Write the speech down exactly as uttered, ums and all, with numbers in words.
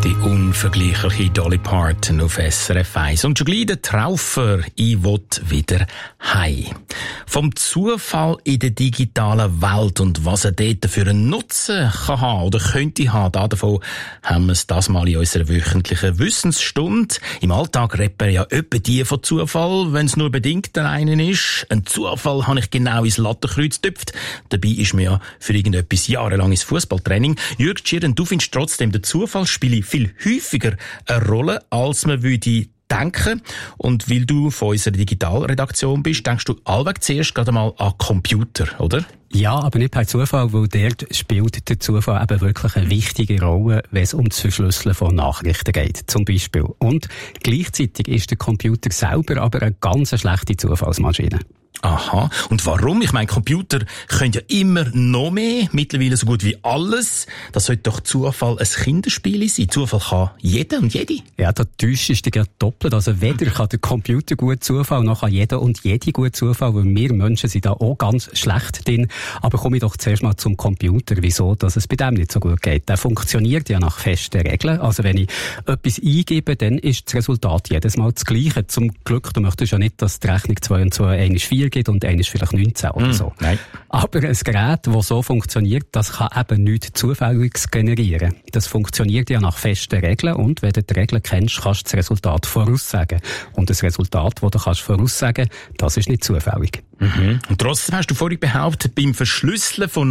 Die unvergleichliche Dolly Parton auf S R F eins. Und schon gleich der Traufer, ich will wieder heim. Vom Zufall in der digitalen Welt und was er dort für einen Nutzen kann haben oder könnte haben, davon haben wir es das mal in unserer wöchentlichen Wissensstunde. Im Alltag redet man ja öppe die von Zufall, wenn es nur bedingt der einen ist. Ein Zufall habe ich genau ins Lattenkreuz getüpft. Dabei ist mir ja für irgendetwas jahrelanges Fußballtraining. Jürg Tschirren, du findest trotzdem, der Zufall spiele viel häufiger eine Rolle, als man würde denken. Und weil du von unserer Digitalredaktion bist, denkst du allweg zuerst gerade mal an Computer, oder? Ja, aber nicht per Zufall, weil dort spielt der Zufall eben wirklich eine wichtige Rolle, wenn es um das Verschlüsseln von Nachrichten geht, zum Beispiel. Und gleichzeitig ist der Computer selber aber eine ganz schlechte Zufallsmaschine. Aha. Und warum? Ich meine, Computer können ja immer noch mehr, mittlerweile so gut wie alles. Das sollte doch Zufall ein Kinderspiel sein. Zufall kann jeder und jede. Ja, da täuscht dich ja doppelt. Also weder kann der Computer gut Zufall, noch kann jeder und jede gut Zufall, weil wir Menschen sind da auch ganz schlecht drin. Aber komme ich doch zuerst mal zum Computer. Wieso, dass es bei dem nicht so gut geht? Der funktioniert ja nach festen Regeln. Also wenn ich etwas eingebe, dann ist das Resultat jedes Mal das Gleiche. Zum Glück, du möchtest ja nicht, dass die Rechnung zwei und zwei eins vier gibt und eines vielleicht neunzehn oder so. Mm, nein. Aber ein Gerät, das so funktioniert, das kann eben nichts Zufälliges generieren. Das funktioniert ja nach festen Regeln und wenn du die Regeln kennst, kannst du das Resultat voraussagen. Und das Resultat, das du kannst voraussagen, das ist nicht zufällig. Mhm. Und trotzdem hast du vorhin behauptet, beim Verschlüsseln von